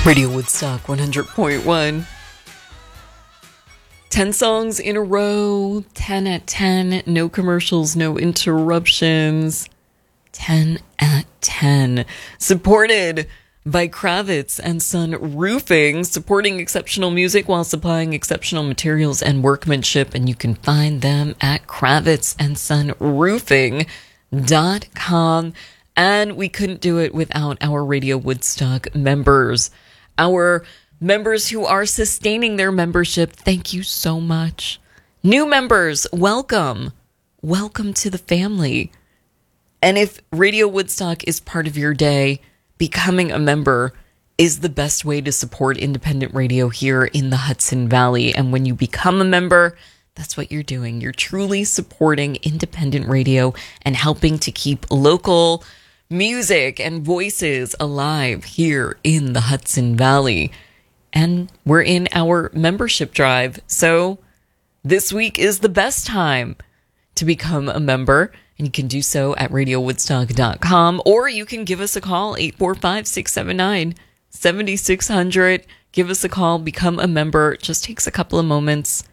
Radio Woodstock 100.1. 10 songs in a row, 10 at 10, no commercials, no interruptions. 10 at 10. Supported by Kravitz and Son Roofing, supporting exceptional music while supplying exceptional materials and workmanship. And you can find them at KravitzandSonRoofing.com. And we couldn't do it without our Radio Woodstock members. Our members who are sustaining their membership, thank you so much. New members, welcome. Welcome to the family. And if Radio Woodstock is part of your day, becoming a member is the best way to support independent radio here in the Hudson Valley. And when you become a member, that's what you're doing. You're truly supporting independent radio and helping to keep local music and voices alive here in the Hudson Valley. And we're in our membership drive. So this week is the best time to become a member. And you can do so at radiowoodstock.com, or you can give us a call, 845-679-7600. Give us a call, become a member. It just takes a couple of moments.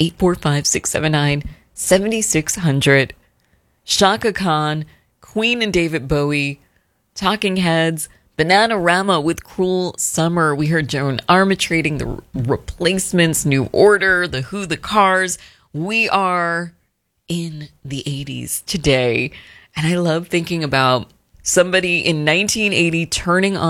845-679-7600. Chaka Khan, Queen and David Bowie, Talking Heads, Bananarama with Cruel Summer. We heard Joan Armatrading, The Replacements, New Order, The Who, The Cars. We are in the 80s today. And I love thinking about somebody in 1980 turning on